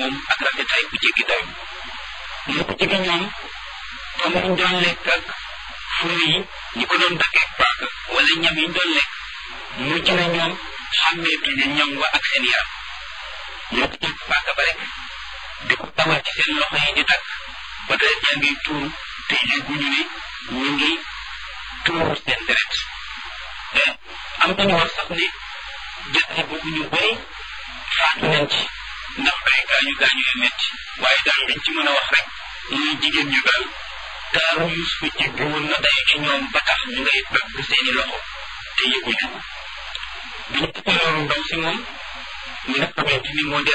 moom ak rafetaay bu jéggi dayo moo ko jege ñoom comme ñu doon lekk ak furu yi ñi ko doon daggee paaka wala ñam yi ñu doon lekk mujj na ñoom xàmmeetuñu ñam wa ak seen yaram ñoo ko jël paaka ba rek di ko tawal ci seen loxo yi di dagg ba deret yaa ngi tuuru te yëguñu ne ñu ngi tuuru seen deret am nañu wax sax ne jëtte boobu ñu bëri faatu nañ ci ndax ay gaañu gaañu yu metti waaye daal liñ ci mën a wax rek muy jigéen ñu daal taaru Yuusufa jéggi woon na day ci ñoom ba tax ñu ngay dagg seeni loxo te yëguñu bi ñu ëppee loolu ndaw si moom mi nga xamante ni moo di